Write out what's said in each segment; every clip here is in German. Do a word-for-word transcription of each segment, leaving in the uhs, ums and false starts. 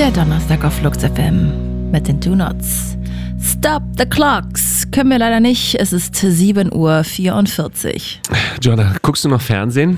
Der Donnerstag auf Flux F M mit den Do-Nots. Stop the clocks. Können wir leider nicht. Es ist sieben Uhr vierundvierzig. Jonna, guckst du noch Fernsehen?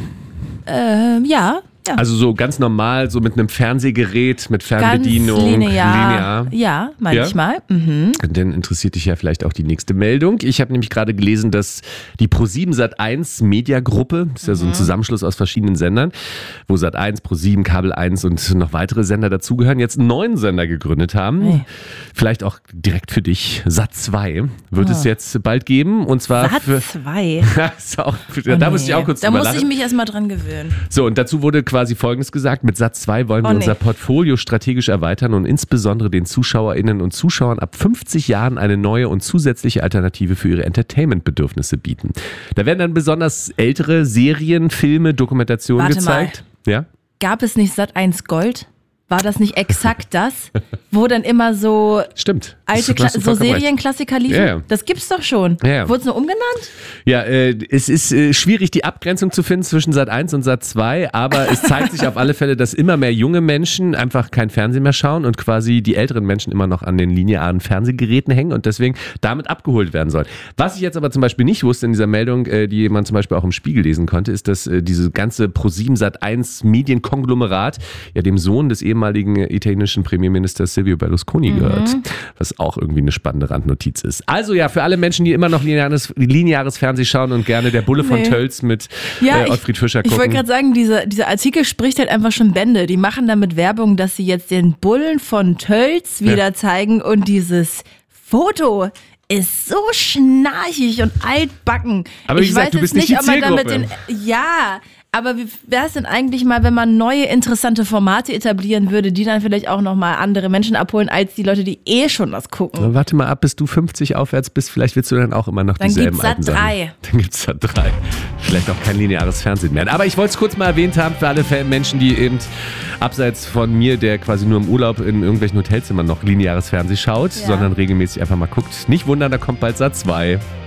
Ähm, ja. Ja. Also so ganz normal, so mit einem Fernsehgerät, mit Fernbedienung. Ganz linear. linear. Ja, manchmal. Ja? Mhm. Dann interessiert dich ja vielleicht auch die nächste Meldung. Ich habe nämlich gerade gelesen, dass die ProSieben Sat eins Mediagruppe, das ist ja so ein Mhm. Zusammenschluss aus verschiedenen Sendern, wo Sat eins, ProSieben, Kabel eins und noch weitere Sender dazugehören, jetzt einen neuen Sender gegründet haben. Hey. Vielleicht auch direkt für dich. Sat zwei wird Oh. es jetzt bald geben. Und zwar Sat für... zwei. ist auch, Oh, da nee. muss ich auch kurz Da drüber muss lachen. ich mich erstmal dran gewöhnen. So, und dazu wurde quasi Folgendes gesagt: Mit Sat zwei wollen wir Oh, nee. unser Portfolio strategisch erweitern und insbesondere den ZuschauerInnen und Zuschauern ab fünfzig Jahren eine neue und zusätzliche Alternative für ihre Entertainment-Bedürfnisse bieten. Da werden dann besonders ältere Serien, Filme, Dokumentationen Warte gezeigt. Ja? Gab es nicht Sat eins Gold? War das nicht exakt das? Wo dann immer so Stimmt. alte Das- Kla- hast du so vollkommen recht. Serienklassiker liefen? Ja, ja. Das gibt's doch schon. Ja, ja. Wurde es nur umgenannt? Ja, äh, es ist äh, schwierig, die Abgrenzung zu finden zwischen Sat eins und Sat zwei, aber es zeigt sich auf alle Fälle, dass immer mehr junge Menschen einfach kein Fernsehen mehr schauen und quasi die älteren Menschen immer noch an den linearen Fernsehgeräten hängen und deswegen damit abgeholt werden sollen. Was ich jetzt aber zum Beispiel nicht wusste in dieser Meldung, äh, die man zum Beispiel auch im Spiegel lesen konnte, ist, dass äh, diese ganze ProSieben Sat eins Medienkonglomerat ja dem Sohn des ehemaligen italienischen Premierministers Silvio Berlusconi Mhm. gehört, was auch irgendwie eine spannende Randnotiz ist. Also ja, für alle Menschen, die immer noch lineares, lineares Fernsehen schauen und gerne der Bulle von Nee. Tölz mit Ja, äh, ich- Ottfried Fischer Ich wollte gucken. gerade sagen, dieser, dieser Artikel spricht halt einfach schon Bände. Die machen damit Werbung, dass sie jetzt den Bullen von Tölz wieder Ja. zeigen und dieses Foto ist so schnarchig und altbacken. Aber wie ich gesagt, weiß du jetzt bist nicht die ob man damit den, Zielgruppe. ja, aber wie wäre es denn eigentlich mal, wenn man neue interessante Formate etablieren würde, die dann vielleicht auch nochmal andere Menschen abholen, als die Leute, die eh schon das gucken? Na, warte mal ab, bis du fünfzig aufwärts bist, vielleicht willst du dann auch immer noch Dann dieselben gibt's Sat alten Sachen. drei. Dann gibt's Sat drei. Vielleicht auch kein lineares Fernsehen mehr. Aber ich wollte es kurz mal erwähnt haben für alle Fan- Menschen, die eben abseits von mir, der quasi nur im Urlaub in irgendwelchen Hotelzimmern noch lineares Fernsehen schaut, Ja. sondern regelmäßig einfach mal guckt. Nicht wundern, da kommt bald Sat zwei.